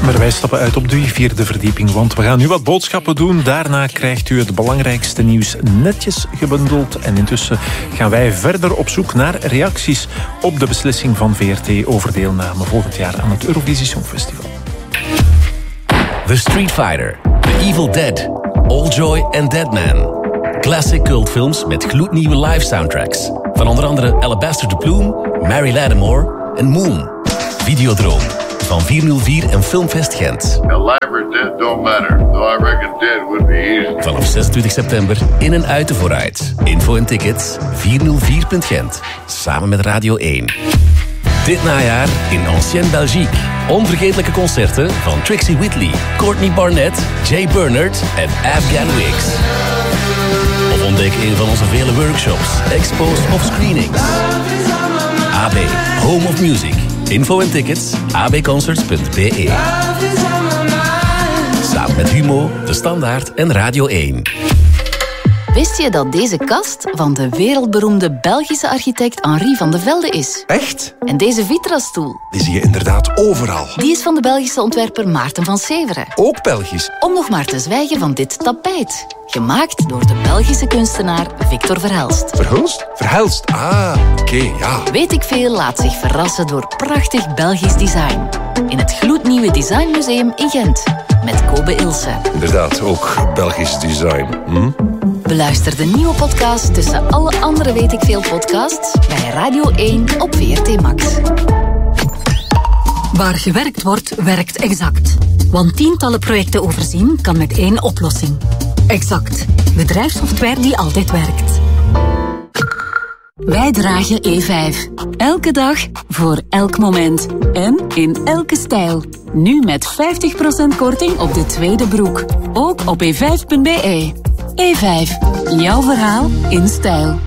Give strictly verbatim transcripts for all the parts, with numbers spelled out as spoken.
Maar wij stappen uit op de vierde verdieping, want we gaan nu wat boodschappen doen. Daarna krijgt u het belangrijkste nieuws netjes gebundeld. En intussen gaan wij verder op zoek naar reacties op de beslissing van V R T over deelname volgend jaar aan het Eurovisie Songfestival. The Street Fighter, The Evil Dead, Alljoy en Deadman. Classic cultfilms met gloednieuwe live soundtracks. Van onder andere Alabaster the Plume, Mary Lattimore en Moon. Videodroom van vierhonderdvier en Filmfest Gent. Alive or dead don't matter, though I reckon dead would be easy. Vanaf zesentwintig september in en uit de vooruit. Info en tickets vierhonderdvier punt gent. Samen met Radio één. Dit najaar in Ancienne Belgique. Onvergetelijke concerten van Trixie Whitley, Courtney Barnett, Jay Bernard en Afghan Wigs. Of ontdek een van onze vele workshops, expos of screenings. A B, Home of Music. Info en tickets, a b concerts punt b e. Samen met Humo, De Standaard en Radio één. Wist je dat deze kast van de wereldberoemde Belgische architect Henri van de Velde is? Echt? En deze Vitra-stoel? Die zie je inderdaad overal. Die is van de Belgische ontwerper Maarten van Severen. Ook Belgisch? Om nog maar te zwijgen van dit tapijt. Gemaakt door de Belgische kunstenaar Victor Verhelst. Verhulst? Verhelst, ah, oké, okay, ja. Weet ik veel laat zich verrassen door prachtig Belgisch design. In het gloednieuwe Designmuseum in Gent. Met Kobe Ilse. Inderdaad, ook Belgisch design. Hm? Beluister de nieuwe podcast tussen alle andere Weet ik veel podcasts bij Radio één op V R T Max. Waar gewerkt wordt, werkt Exact. Want tientallen projecten overzien kan met één oplossing. Exact. Bedrijfssoftware die altijd werkt. Wij dragen E vijf. Elke dag, voor elk moment. En in elke stijl. Nu met vijftig procent korting op de tweede broek. Ook op e vijf punt b e. E vijf. Jouw verhaal in stijl.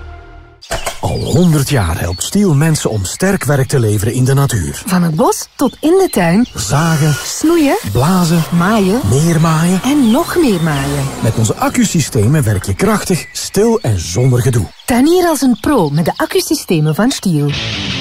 Al honderd jaar helpt Stiel mensen om sterk werk te leveren in de natuur. Van het bos tot in de tuin. Zagen, snoeien, blazen, maaien, neermaaien en nog meer maaien. Met onze accusystemen werk je krachtig, stil en zonder gedoe. Tuinier als een pro met de accusystemen van Stiel.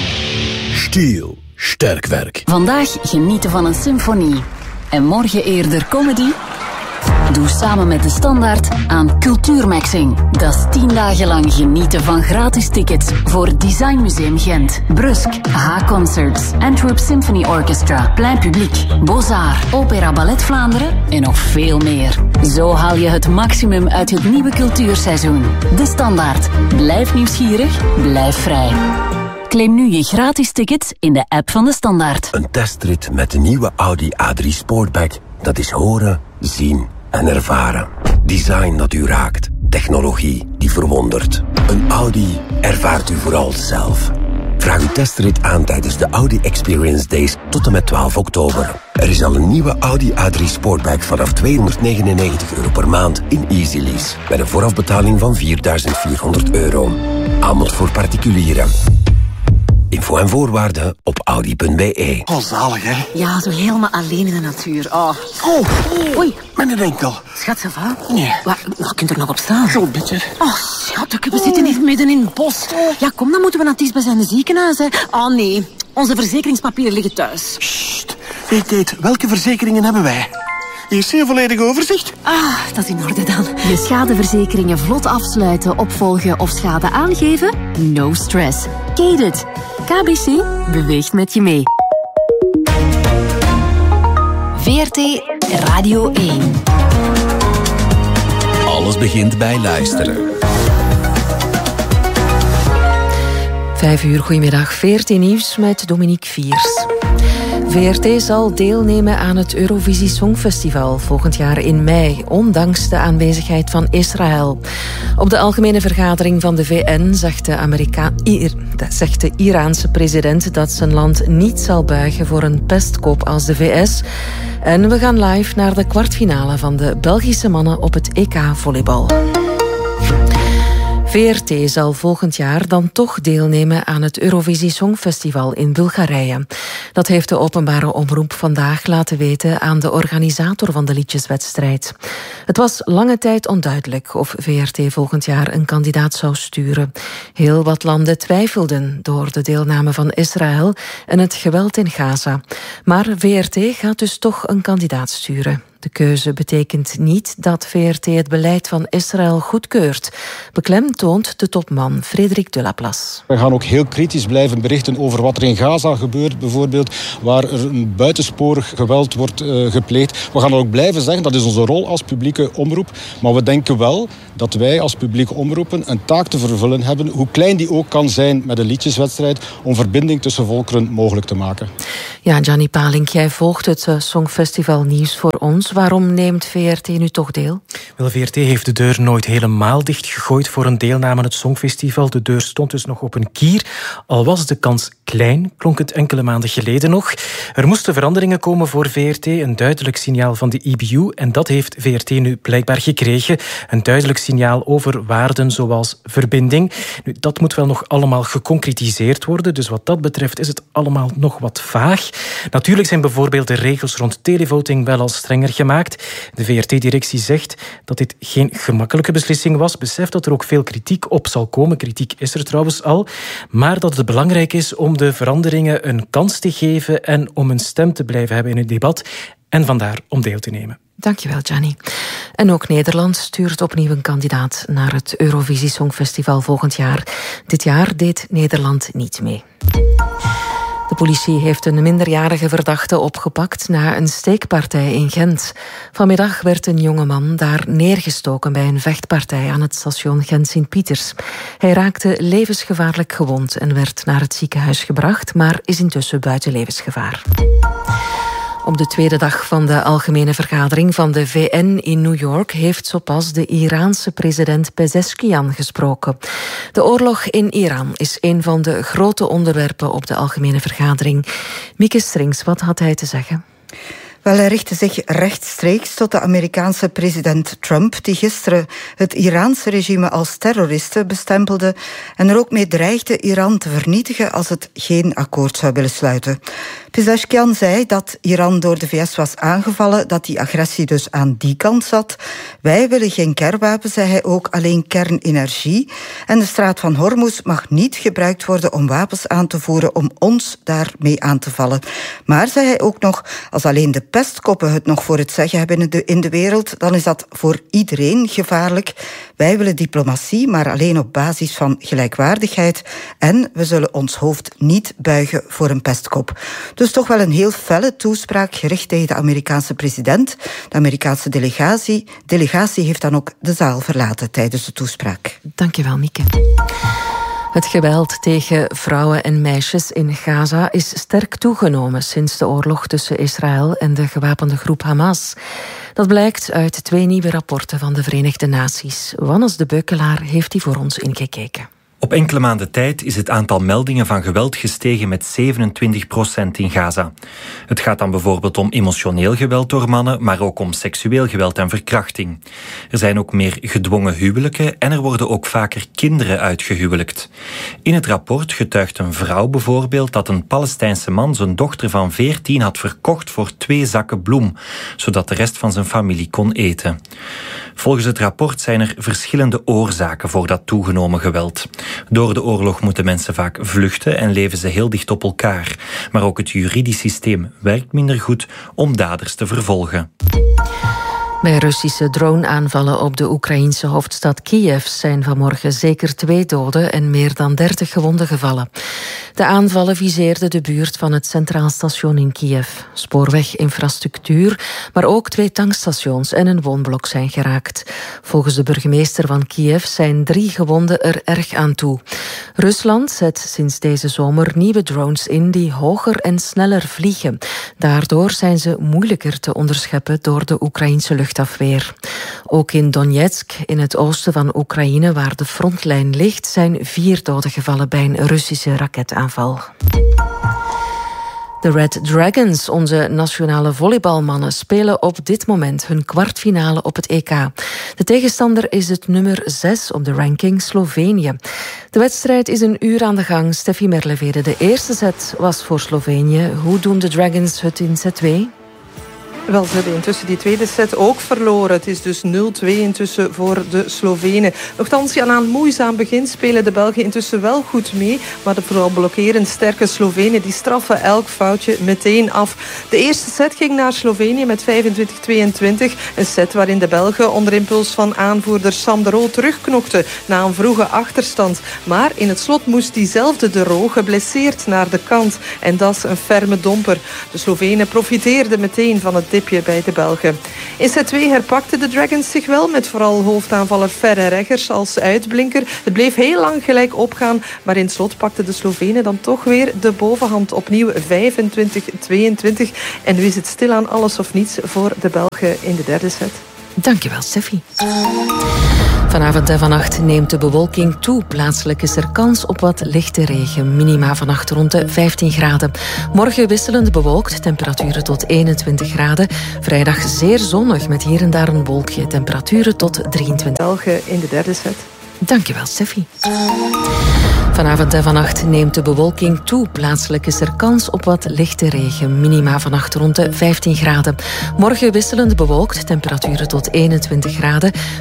Stiel. Sterk werk. Vandaag genieten van een symfonie. En morgen eerder comedy? Doe samen met De Standaard aan Cultuurmaxing. Dat is tien dagen lang genieten van gratis tickets voor Designmuseum Gent, Brusk, H-Concerts, Antwerp Symphony Orchestra, Plein Publiek, Beaux-Arts, Opera Ballet Vlaanderen en nog veel meer. Zo haal je het maximum uit het nieuwe cultuurseizoen. De Standaard. Blijf nieuwsgierig, blijf vrij. Claim nu je gratis tickets in de app van De Standaard. Een testrit met de nieuwe Audi A drie Sportback. Dat is horen, zien en ervaren. Design dat u raakt. Technologie die verwondert. Een Audi ervaart u vooral zelf. Vraag uw testrit aan tijdens de Audi Experience Days tot en met twaalf oktober. Er is al een nieuwe Audi A drie Sportback vanaf tweehonderdnegenennegentig euro per maand in Easy Lease. Met een voorafbetaling van vierduizend vierhonderd euro. Aanbod voor particulieren. Info en voorwaarden op audi punt b e. Oh, zalig, hè? Ja, zo helemaal alleen in de natuur. Oh, oh. Oei. Mijn enkel. Schat, ça va? Nee. Waar, nou, kunt er nog op staan? Zo'n beetje. Oh, schat, we zitten hier midden in het bos. Ja, kom, dan moeten we naar het dichtstbijzijnde ziekenhuis, hè. Oh, nee. Onze verzekeringspapieren liggen thuis. Sst. Weet dit, welke verzekeringen hebben wij? Eerst een volledig overzicht. Ah, dat is in orde dan. Je schadeverzekeringen vlot afsluiten, opvolgen of schade aangeven? No stress. Gated. K B C beweegt met je mee. V R T Radio één. Alles begint bij luisteren. Vijf uur, goedemiddag. V R T Nieuws met Dominique Viers. V R T zal deelnemen aan het Eurovisie Songfestival volgend jaar in mei, ondanks de aanwezigheid van Israël. Op de algemene vergadering van de V N zegt de, Amerika- Ir- zegt de Iraanse president dat zijn land niet zal buigen voor een pestkop als de V S. En we gaan live naar de kwartfinale van de Belgische mannen op het E K volleybal. V R T zal volgend jaar dan toch deelnemen aan het Eurovisie Songfestival in Bulgarije. Dat heeft de openbare omroep vandaag laten weten aan de organisator van de liedjeswedstrijd. Het was lange tijd onduidelijk of V R T volgend jaar een kandidaat zou sturen. Heel wat landen twijfelden door de deelname van Israël en het geweld in Gaza. Maar V R T gaat dus toch een kandidaat sturen. De keuze betekent niet dat V R T het beleid van Israël goedkeurt, beklemtoont de topman Frederik de Laplace. We gaan ook heel kritisch blijven berichten over wat er in Gaza gebeurt, bijvoorbeeld, waar er een buitensporig geweld wordt uh, gepleegd. We gaan ook blijven zeggen, dat is onze rol als publieke omroep, maar we denken wel dat wij als publieke omroepen een taak te vervullen hebben, hoe klein die ook kan zijn met een liedjeswedstrijd, om verbinding tussen volkeren mogelijk te maken. Ja, Gianni Palink, jij volgt het uh, Songfestival nieuws voor ons. Waarom neemt V R T nu toch deel? Wel, V R T heeft de deur nooit helemaal dichtgegooid voor een deelname aan het Songfestival. De deur stond dus nog op een kier. Al was de kans klein, klonk het enkele maanden geleden nog. Er moesten veranderingen komen voor V R T, een duidelijk signaal van de E B U. En dat heeft V R T nu blijkbaar gekregen. Een duidelijk signaal over waarden zoals verbinding. Nu, dat moet wel nog allemaal geconcretiseerd worden. Dus wat dat betreft is het allemaal nog wat vaag. Natuurlijk zijn bijvoorbeeld de regels rond televoting wel al strenger gemaakt. De V R T-directie zegt dat dit geen gemakkelijke beslissing was. Beseft dat er ook veel kritiek op zal komen. Kritiek is er trouwens al. Maar dat het belangrijk is om de veranderingen een kans te geven en om een stem te blijven hebben in het debat. En vandaar om deel te nemen. Dankjewel, Gianni. En ook Nederland stuurt opnieuw een kandidaat naar het Eurovisie Songfestival volgend jaar. Dit jaar deed Nederland niet mee. De politie heeft een minderjarige verdachte opgepakt na een steekpartij in Gent. Vanmiddag werd een jongeman daar neergestoken bij een vechtpartij aan het station Gent-Sint-Pieters. Hij raakte levensgevaarlijk gewond en werd naar het ziekenhuis gebracht, maar is intussen buiten levensgevaar. Op de tweede dag van de algemene vergadering van de V N in New York heeft zo pas de Iraanse president Pezeshkian gesproken. De oorlog in Iran is een van de grote onderwerpen op de algemene vergadering. Mieke Strings, wat had hij te zeggen? Wel, hij richtte zich rechtstreeks tot de Amerikaanse president Trump, die gisteren het Iraanse regime als terroristen bestempelde en er ook mee dreigde Iran te vernietigen als het geen akkoord zou willen sluiten. Pezeshkian zei dat Iran door de V S was aangevallen, dat die agressie dus aan die kant zat. Wij willen geen kernwapens, zei hij ook, alleen kernenergie. En de straat van Hormuz mag niet gebruikt worden om wapens aan te voeren om ons daarmee aan te vallen. Maar, zei hij ook nog, als alleen de pestkoppen het nog voor het zeggen hebben in de, in de wereld, dan is dat voor iedereen gevaarlijk. Wij willen diplomatie, maar alleen op basis van gelijkwaardigheid. En we zullen ons hoofd niet buigen voor een pestkop. Dus toch wel een heel felle toespraak gericht tegen de Amerikaanse president. De Amerikaanse delegatie, delegatie heeft dan ook de zaal verlaten tijdens de toespraak. Dankjewel, Mieke. Het geweld tegen vrouwen en meisjes in Gaza is sterk toegenomen sinds de oorlog tussen Israël en de gewapende groep Hamas. Dat blijkt uit twee nieuwe rapporten van de Verenigde Naties. Wannes de Beukelaar heeft die voor ons ingekeken. Op enkele maanden tijd is het aantal meldingen van geweld gestegen met zevenentwintig procent in Gaza. Het gaat dan bijvoorbeeld om emotioneel geweld door mannen, maar ook om seksueel geweld en verkrachting. Er zijn ook meer gedwongen huwelijken en er worden ook vaker kinderen uitgehuwelijkt. In het rapport getuigt een vrouw bijvoorbeeld dat een Palestijnse man zijn dochter van veertien had verkocht voor twee zakken bloem, zodat de rest van zijn familie kon eten. Volgens het rapport zijn er verschillende oorzaken voor dat toegenomen geweld. Door de oorlog moeten mensen vaak vluchten en leven ze heel dicht op elkaar. Maar ook het juridisch systeem werkt minder goed om daders te vervolgen. Bij Russische drone-aanvallen op de Oekraïense hoofdstad Kiev zijn vanmorgen zeker twee doden en meer dan dertig gewonden gevallen. De aanvallen viseerden de buurt van het Centraal Station in Kiev. Spoorweginfrastructuur, maar ook twee tankstations en een woonblok zijn geraakt. Volgens de burgemeester van Kiev zijn drie gewonden er erg aan toe. Rusland zet sinds deze zomer nieuwe drones in die hoger en sneller vliegen. Daardoor zijn ze moeilijker te onderscheppen door de Oekraïense luchtafweer. Ook in Donetsk, in het oosten van Oekraïne, waar de frontlijn ligt, zijn vier doden gevallen bij een Russische raketaanval. De Red Dragons, onze nationale volleybalmannen, spelen op dit moment hun kwartfinale op het E K. De tegenstander is het nummer zes op de ranking, Slovenië. De wedstrijd is een uur aan de gang. Steffi Merlevede, de eerste set was voor Slovenië. Hoe doen de Dragons het in set twee? Wel, ze hebben intussen die tweede set ook verloren. Het is dus nul twee intussen voor de Slovenen. Nochtans, ja, na een moeizaam begin spelen de Belgen intussen wel goed mee. Maar de vooral blokkerend sterke Slovenen die straffen elk foutje meteen af. De eerste set ging naar Slovenië met vijfentwintig tweeëntwintig. Een set waarin de Belgen onder impuls van aanvoerder Sam de Roo terugknokten na een vroege achterstand. Maar in het slot moest diezelfde de Roo geblesseerd naar de kant. En dat is een ferme domper. De Slovenen profiteerden meteen van het dipje bij de Belgen. In set twee herpakten de Dragons zich wel met vooral hoofdaanvaller Ferre Reggers als uitblinker. Het bleef heel lang gelijk opgaan, maar in het slot pakten de Slovenen dan toch weer de bovenhand, opnieuw vijfentwintig tweeëntwintig. En nu is het stilaan alles of niets voor de Belgen in de derde set. Dankjewel, Steffi. Vanavond en vannacht neemt de bewolking toe. Plaatselijk is er kans op wat lichte regen. Minima vannacht rond de vijftien graden. Morgen wisselend bewolkt, temperaturen tot eenentwintig graden. Vrijdag zeer zonnig met hier en daar een wolkje. Temperaturen tot drieëntwintig. Belgen in de derde set. Dankjewel, Steffi. Vanavond en vannacht neemt de bewolking toe. Plaatselijk is er kans op wat lichte regen. Minima vannacht rond de vijftien graden. Morgen wisselend bewolkt, temperaturen tot eenentwintig graden.